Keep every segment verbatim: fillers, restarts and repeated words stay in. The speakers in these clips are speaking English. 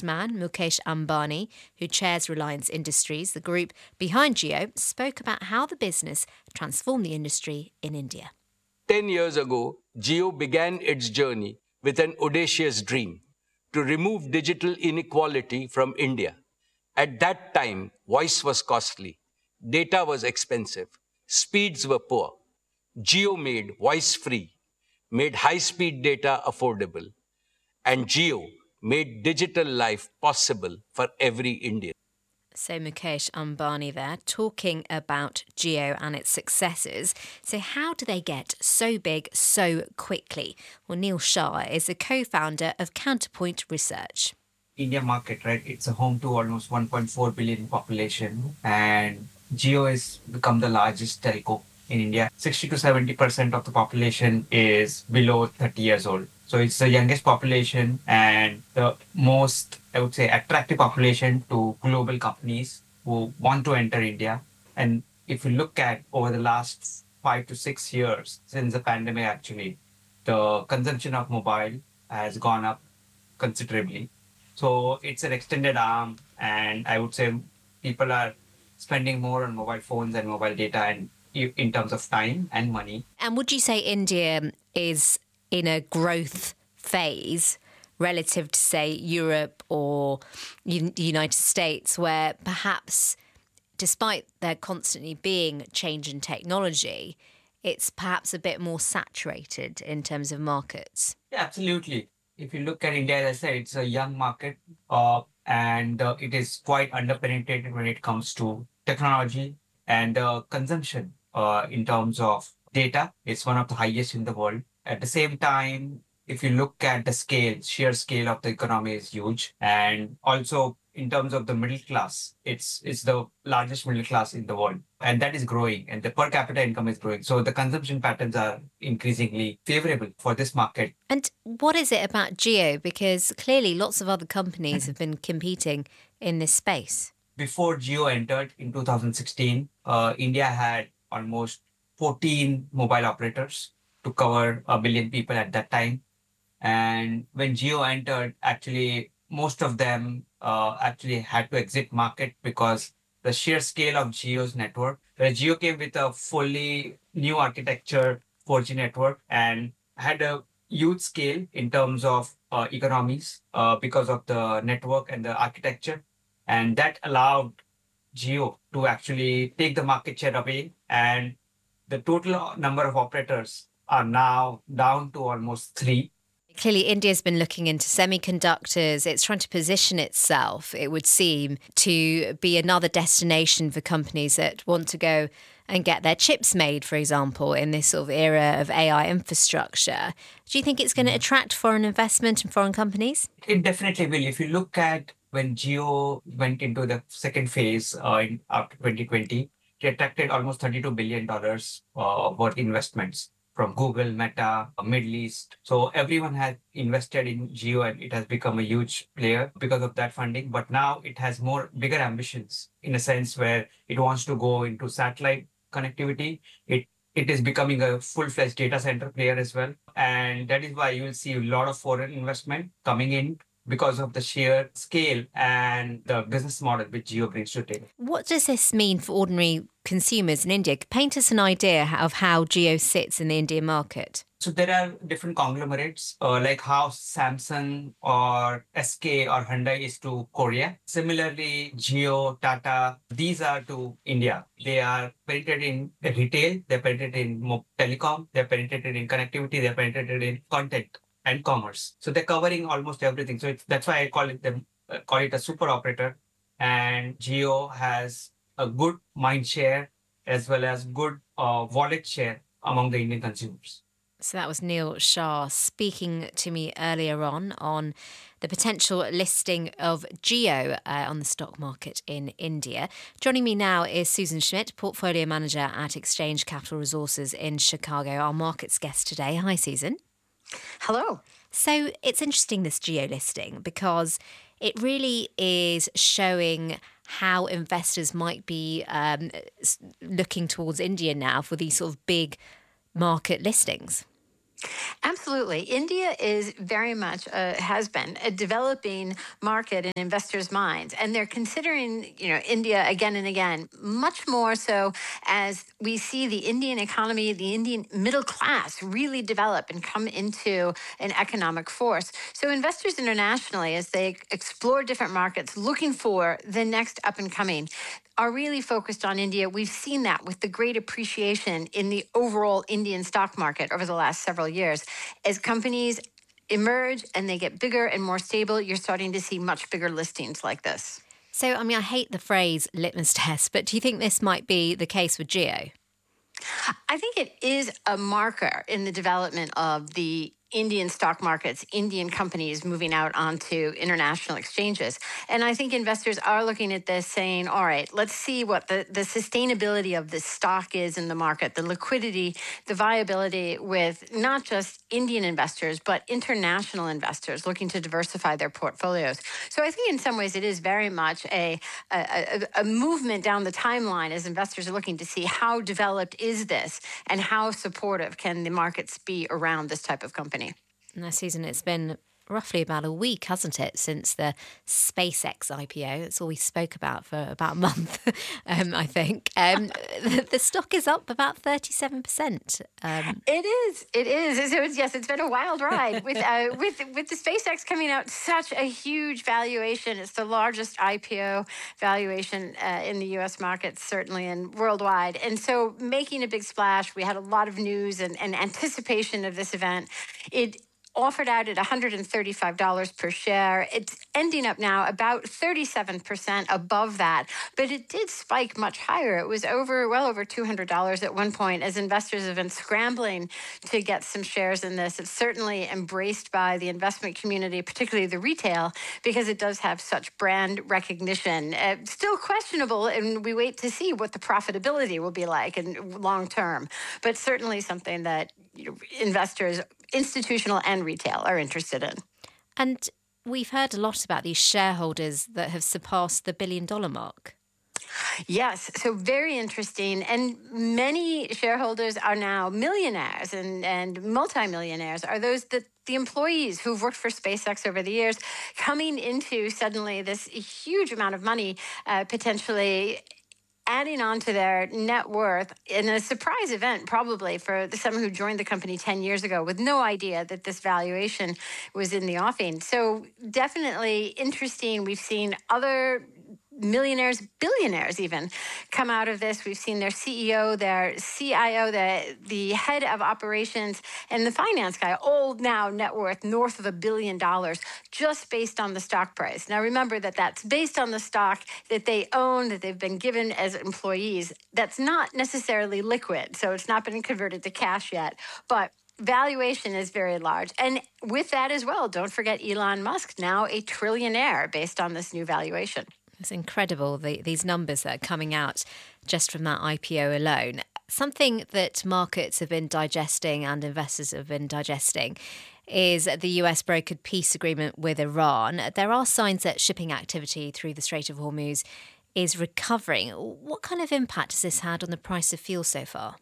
man, Mukesh Ambani, who chairs Reliance Industries, the group behind Jio, spoke about how the business transformed the industry in India. Ten years ago, Jio began its journey with an audacious dream to remove digital inequality from India. At that time, voice was costly, data was expensive, speeds were poor. Jio made voice free, made high-speed data affordable, and Jio made digital life possible for every Indian. So Mukesh Ambani there, talking about Jio and its successes. So how do they get so big so quickly? Well, Neil Shah is a co-founder of Counterpoint Research. India market, right? It's a home to almost one point four billion population, and Jio has become the largest telco in India. sixty to seventy percent of the population is below thirty years old. So it's the youngest population and the most, I would say, attractive population to global companies who want to enter India. And if you look at over the last five to six years since the pandemic, actually, the consumption of mobile has gone up considerably. So it's an extended arm, and I would say people are spending more on mobile phones and mobile data and in terms of time and money. And would you say India is in a growth phase relative to, say, Europe or the United States, where perhaps, despite there constantly being change in technology, it's perhaps a bit more saturated in terms of markets? Yeah, absolutely. If you look at India, as I said, it's a young market uh, and uh, it is quite underpenetrated when it comes to technology and uh, consumption uh, in terms of data. It's one of the highest in the world. At the same time, if you look at the scale, sheer scale of the economy is huge. And also in terms of the middle class, it's it's the largest middle class in the world. And that is growing, and the per capita income is growing. So the consumption patterns are increasingly favorable for this market. And what is it about Jio? Because clearly lots of other companies have been competing in this space. Before Jio entered in two thousand sixteen, uh, India had almost fourteen mobile operators to cover a billion people at that time. And when Jio entered, actually, most of them uh, actually had to exit market because the sheer scale of Jio's network, where Jio came with a fully new architecture four G network and had a huge scale in terms of uh, economies uh, because of the network and the architecture. And that allowed Jio to actually take the market share away. And the total number of operators are now down to almost three. Clearly, India's been looking into semiconductors. It's trying to position itself, it would seem, to be another destination for companies that want to go and get their chips made, for example, in this sort of era of A I infrastructure. Do you think it's going to attract foreign investment and foreign companies? It definitely will. If you look at when Jio went into the second phase uh, in, after twenty twenty, it attracted almost thirty-two billion dollars uh, worth investments from Google, Meta, Middle East. So everyone has invested in Jio and it has become a huge player because of that funding. But now it has more bigger ambitions in a sense where it wants to go into satellite connectivity. It it is becoming a full-fledged data center player as well. And that is why you will see a lot of foreign investment coming in because of the sheer scale and the business model which Jio brings to the table. What does this mean for ordinary consumers in India? Paint us an idea of how Jio sits in the Indian market. So there are different conglomerates, uh, like how Samsung or S K or Hyundai is to Korea. Similarly, Jio, Tata, these are to India. They are penetrated in retail, they're penetrated in telecom, they're penetrated in connectivity, they're penetrated in content and commerce. So they're covering almost everything. So it's, that's why I call it them uh, call it a super operator. And Jio has a good mind share as well as good uh, wallet share among the Indian consumers. So that was Neil Shah speaking to me earlier on on the potential listing of Jio uh, on the stock market in India. Joining me now is Susan Schmidt, Portfolio Manager at Exchange Capital Resources in Chicago, our markets guest today. Hi, Susan. Hello. So it's interesting, this Jio listing, because it really is showing how investors might be um, looking towards India now for these sort of big market listings. Absolutely. India is very much, uh, has been a developing market in investors' minds. And they're considering, you know, India again and again, much more so as we see the Indian economy, the Indian middle class really develop and come into an economic force. So investors internationally, as they explore different markets, looking for the next up and coming, are really focused on India. We've seen that with the great appreciation in the overall Indian stock market over the last several years. As companies emerge and they get bigger and more stable, you're starting to see much bigger listings like this. So, I mean, I hate the phrase litmus test, but do you think this might be the case with Jio? I think it is a marker in the development of the Indian stock markets, Indian companies moving out onto international exchanges. And I think investors are looking at this saying, all right, let's see what the, the sustainability of this stock is in the market, the liquidity, the viability with not just Indian investors, but international investors looking to diversify their portfolios. So I think in some ways it is very much a, a, a, a movement down the timeline as investors are looking to see how developed is this and how supportive can the markets be around this type of company. Now, Susan, it's been roughly about a week, hasn't it, since the SpaceX I P O? That's all we spoke about for about a month, um, I think. Um, the, the stock is up about thirty-seven percent. Um, it is. It is. So it's, yes, it's been a wild ride with uh, with with the SpaceX coming out such a huge valuation. It's the largest I P O valuation uh, in the U S market, certainly, and worldwide. And so making a big splash, we had a lot of news and, and anticipation of this event. It offered out at one hundred thirty-five dollars per share. It's ending up now about thirty-seven percent above that, but it did spike much higher. It was over, well over two hundred dollars at one point as investors have been scrambling to get some shares in this. It's certainly embraced by the investment community, particularly the retail, because it does have such brand recognition. Uh, still questionable, and we wait to see what the profitability will be like in long term, but certainly something that you know, investors, institutional and retail, are interested in. And we've heard a lot about these shareholders that have surpassed the billion dollar mark. Yes, so very interesting. And many shareholders are now millionaires and, and multimillionaires, are those that the employees who've worked for SpaceX over the years coming into suddenly this huge amount of money, uh, potentially adding on to their net worth in a surprise event, probably for someone who joined the company ten years ago with no idea that this valuation was in the offing. So definitely interesting. We've seen other millionaires, billionaires even, come out of this. We've seen their C E O, their C I O, the, the head of operations, and the finance guy, all now net worth north of a billion dollars just based on the stock price. Now, remember that that's based on the stock that they own, that they've been given as employees. That's not necessarily liquid, so it's not been converted to cash yet, but valuation is very large. And with that as well, don't forget Elon Musk, now a trillionaire based on this new valuation. It's incredible, the, these numbers that are coming out just from that I P O alone. Something that markets have been digesting and investors have been digesting is the U S brokered peace agreement with Iran. There are signs that shipping activity through the Strait of Hormuz is recovering. What kind of impact has this had on the price of fuel so far?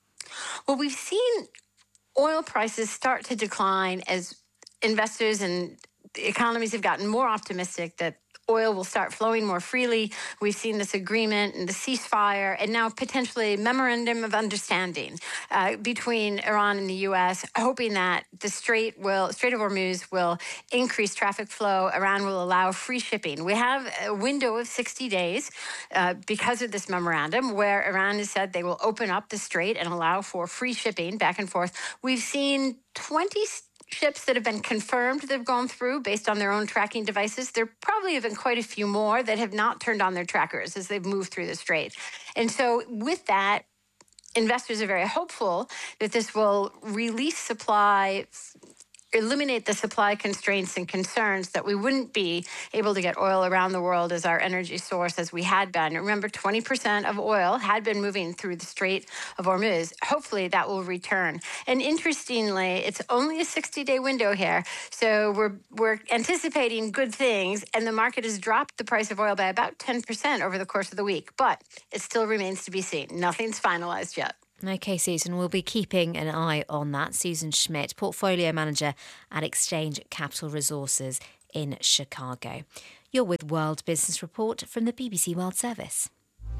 Well, we've seen oil prices start to decline as investors and economies have gotten more optimistic that oil will start flowing more freely. We've seen this agreement and the ceasefire and now potentially a memorandum of understanding uh, between Iran and the U S, hoping that the Strait will, Strait of Hormuz will increase traffic flow. Iran will allow free shipping. We have a window of sixty days uh, because of this memorandum where Iran has said they will open up the Strait and allow for free shipping back and forth. We've seen twenty ships that have been confirmed that have gone through based on their own tracking devices. There probably have been quite a few more that have not turned on their trackers as they've moved through the Strait. And so with that, investors are very hopeful that this will release supply, eliminate the supply constraints and concerns that we wouldn't be able to get oil around the world as our energy source as we had been. Remember, twenty percent of oil had been moving through the Strait of Hormuz. Hopefully that will return. And interestingly, it's only a sixty-day window here. So we're we're anticipating good things, and the market has dropped the price of oil by about ten percent over the course of the week. But it still remains to be seen. Nothing's finalized yet. OK, Susan, we'll be keeping an eye on that. Susan Schmidt, Portfolio Manager at Exchange Capital Resources in Chicago. You're with World Business Report from the B B C World Service.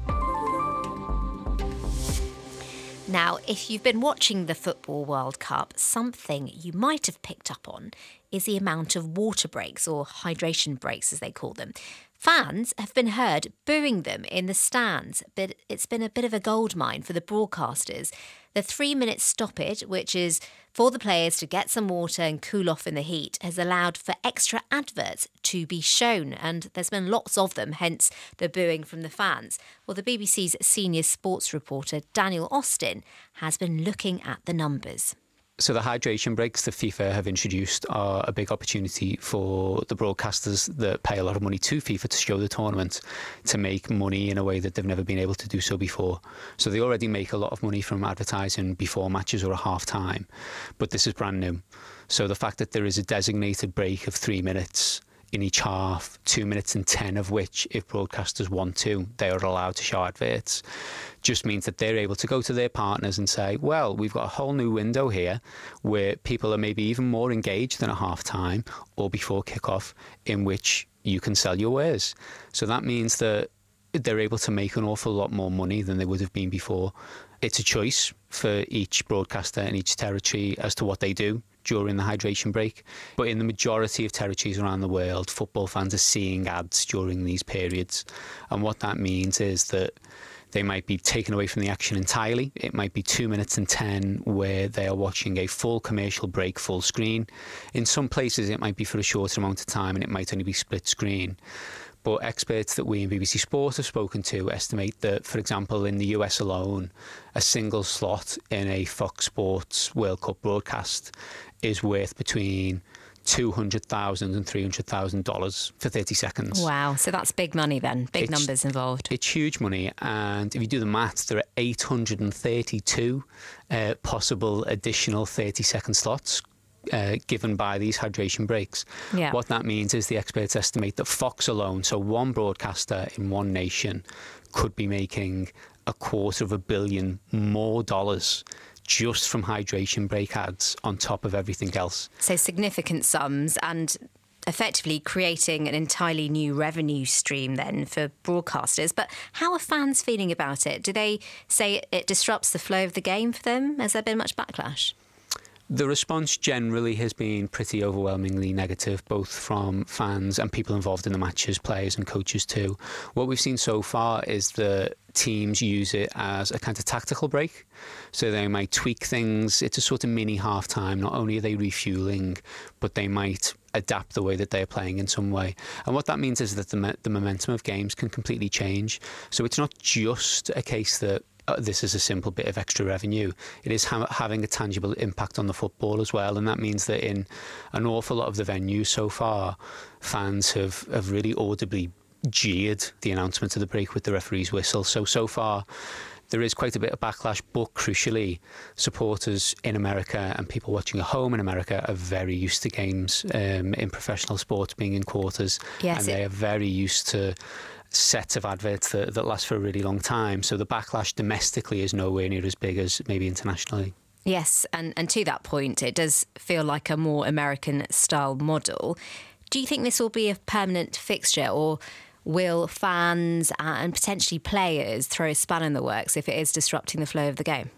Now, if you've been watching the Football World Cup, something you might have picked up on is the amount of water breaks, or hydration breaks as they call them. Fans have been heard booing them in the stands, but it's been a bit of a goldmine for the broadcasters. The three-minute stoppage, which is for the players to get some water and cool off in the heat, has allowed for extra adverts to be shown, and there's been lots of them, hence the booing from the fans. Well, the B B C's senior sports reporter, Daniel Austin, has been looking at the numbers. So the hydration breaks that FIFA have introduced are a big opportunity for the broadcasters that pay a lot of money to FIFA to show the tournament, to make money in a way that they've never been able to do so before. So they already make a lot of money from advertising before matches or at half time, but this is brand new. So the fact that there is a designated break of three minutes in each half, two minutes and ten of which, if broadcasters want to, they are allowed to show adverts, just means that they're able to go to their partners and say, well, we've got a whole new window here where people are maybe even more engaged than at half time or before kickoff, in which you can sell your wares. So that means that they're able to make an awful lot more money than they would have been before. It's a choice for each broadcaster in each territory as to what they do during the hydration break. But in the majority of territories around the world, football fans are seeing ads during these periods. And what that means is that they might be taken away from the action entirely. It might be two minutes and ten where they are watching a full commercial break, full screen. In some places, it might be for a shorter amount of time and it might only be split screen. But experts that we in B B C Sport have spoken to estimate that, for example, in the U S alone, a single slot in a Fox Sports World Cup broadcast is worth between two hundred thousand dollars and three hundred thousand dollars for thirty seconds. Wow, so that's big money then, big it's, numbers involved. It's huge money, and if you do the maths, there are eight hundred thirty-two uh, possible additional thirty second slots Uh, given by these hydration breaks. Yeah. What that means is the experts estimate that Fox alone, so one broadcaster in one nation, could be making a quarter of a billion more dollars just from hydration break ads on top of everything else. So significant sums, and effectively creating an entirely new revenue stream then for broadcasters. But how are fans feeling about it? Do they say it disrupts the flow of the game for them? Has there been much backlash? The response generally has been pretty overwhelmingly negative, both from fans and people involved in the matches, players and coaches too. What we've seen so far is that teams use it as a kind of tactical break. So they might tweak things. It's a sort of mini half-time. Not only are they refueling, but they might adapt the way that they're playing in some way. And what that means is that the, the momentum of games can completely change. So it's not just a case that Uh, this is a simple bit of extra revenue. It is ha- having a tangible impact on the football as well, and that means that in an awful lot of the venues so far, fans have, have really audibly jeered the announcement of the break with the referee's whistle. So, so far, there is quite a bit of backlash, but crucially, supporters in America and people watching at home in America are very used to games um, in professional sports being in quarters, yes, and it- they are very used to sets of adverts that, that last for a really long time. So the backlash domestically is nowhere near as big as maybe internationally. Yes, and, and to that point, it does feel like a more American-style model. Do you think this will be a permanent fixture, or will fans and potentially players throw a spanner in the works if it is disrupting the flow of the game?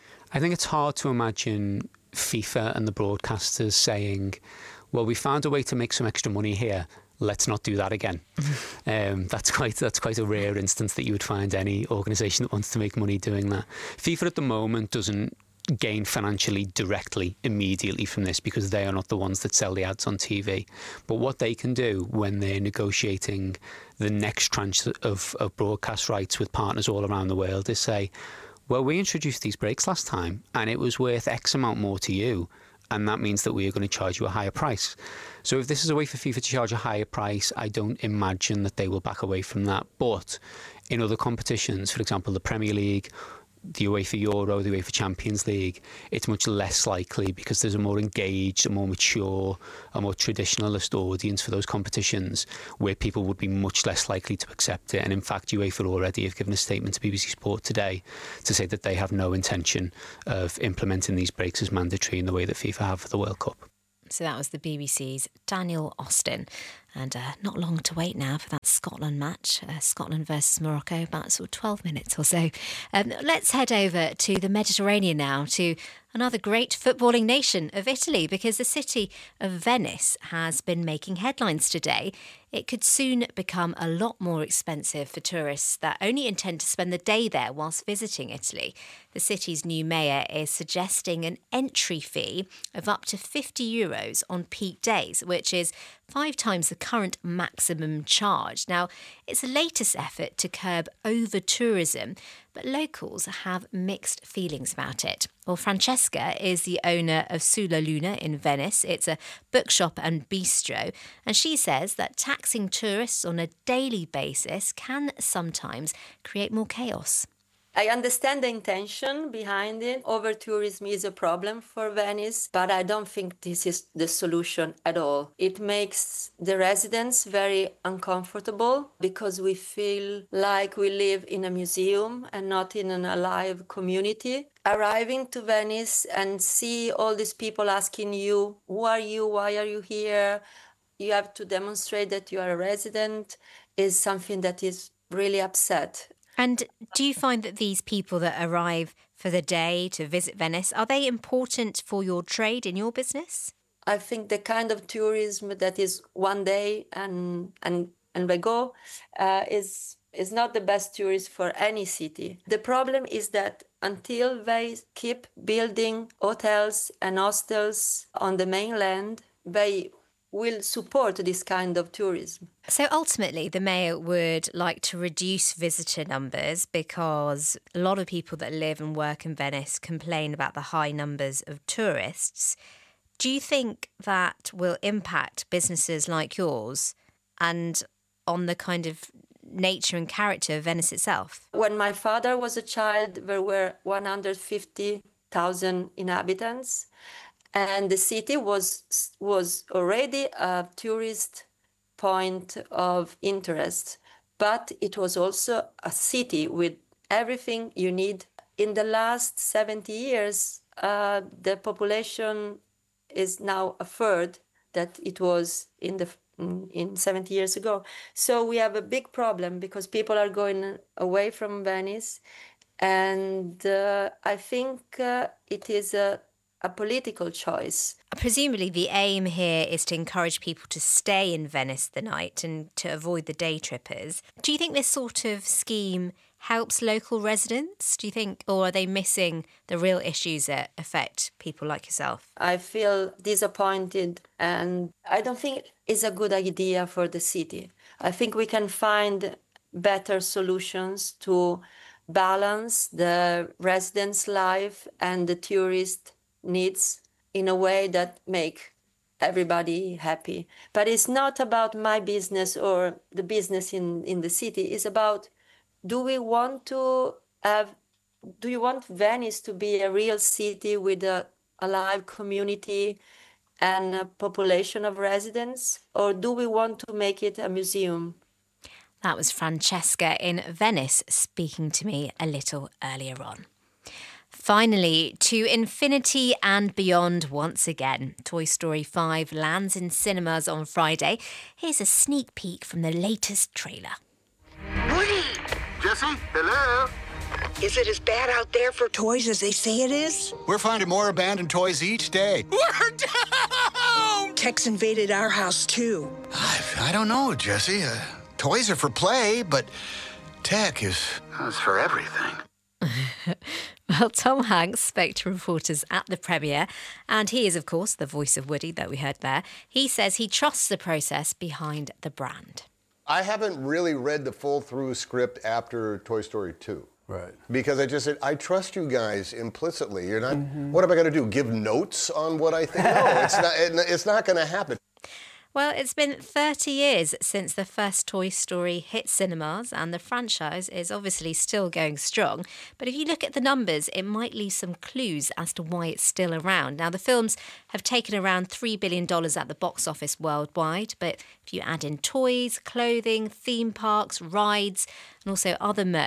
I think it's hard to imagine FIFA and the broadcasters saying, well, we found a way to make some extra money here. Let's not do that again. um, that's quite that's quite a rare instance that you would find any organisation that wants to make money doing that. FIFA at the moment doesn't gain financially directly immediately from this because they are not the ones that sell the ads on T V. But what they can do when they're negotiating the next tranche of, of broadcast rights with partners all around the world is say, well, we introduced these breaks last time and it was worth X amount more to you. And that means that we are going to charge you a higher price. So if this is a way for FIFA to charge a higher price, I don't imagine that they will back away from that. But in other competitions, for example, the Premier League, the UEFA Euro, the UEFA Champions League, it's much less likely because there's a more engaged, a more mature, a more traditionalist audience for those competitions where people would be much less likely to accept it. And in fact, UEFA already have given a statement to B B C Sport today to say that they have no intention of implementing these breaks as mandatory in the way that FIFA have for the World Cup. So that was the B B C's Daniel Austin. And uh, not long to wait now for that Scotland match, uh, Scotland versus Morocco, about sort of twelve minutes or so. Um, let's head over to the Mediterranean now, to another great footballing nation of Italy, because the city of Venice has been making headlines today. It could soon become a lot more expensive for tourists that only intend to spend the day there whilst visiting Italy. The city's new mayor is suggesting an entry fee of up to fifty euros on peak days, which is five times the current maximum charge. Now, it's the latest effort to curb over-tourism, but locals have mixed feelings about it. Well, Francesca is the owner of Sulla Luna in Venice. It's a bookshop and bistro, and she says that taxing tourists on a daily basis can sometimes create more chaos. I understand the intention behind it. Over-tourism is a problem for Venice, but I don't think this is the solution at all. It makes the residents very uncomfortable because we feel like we live in a museum and not in an alive community. Arriving to Venice and see all these people asking you, who are you, why are you here? You have to demonstrate that you are a resident, is something that is really upset. And do you find that these people that arrive for the day to visit Venice, are they important for your trade in your business? I think the kind of tourism that is one day and and and they go uh, is is not the best tourist for any city. The problem is that until they keep building hotels and hostels on the mainland, they will support this kind of tourism. So ultimately, the mayor would like to reduce visitor numbers because a lot of people that live and work in Venice complain about the high numbers of tourists. Do you think that will impact businesses like yours and on the kind of nature and character of Venice itself? When my father was a child, there were one hundred fifty thousand inhabitants. And the city was was already a tourist point of interest, but it was also a city with everything you need. In the last seventy years, uh, the population is now a third that it was in the in seventy years ago. So we have a big problem because people are going away from Venice, and uh, I think uh, it is a a political choice. Presumably the aim here is to encourage people to stay in Venice the night and to avoid the day trippers. Do you think this sort of scheme helps local residents? Do you think, or are they missing the real issues that affect people like yourself? I feel disappointed, and I don't think it's a good idea for the city. I think we can find better solutions to balance the residents' life and the tourist needs in a way that make everybody happy. But it's not about my business or the business in, in the city. It's about, do we want to have, do you want Venice to be a real city with a alive community and a population of residents? Or do we want to make it a museum? That was Francesca in Venice speaking to me a little earlier on. Finally, to infinity and beyond once again. Toy Story five lands in cinemas on Friday. Here's a sneak peek from the latest trailer. Woody! Jesse, hello? Is it as bad out there for toys as they say it is? We're finding more abandoned toys each day. We're down! Tech's invaded our house, too. I, I don't know, Jesse. Uh, toys are for play, but tech is, is for everything. Well, Tom Hanks spoke to reporters at the premiere, and he is, of course, the voice of Woody that we heard there. He says he trusts the process behind the brand. I haven't really read the full-through script after Toy Story two. Right. Because I just said, I trust you guys implicitly. You're not, mm-hmm. What am I going to do, give notes on what I think? No, it's not, it, it's not going to happen. Well, it's been thirty years since the first Toy Story hit cinemas, and the franchise is obviously still going strong. But if you look at the numbers, it might leave some clues as to why it's still around. Now, the films have taken around three billion dollars at the box office worldwide, but if you add in toys, clothing, theme parks, rides, and also other merch,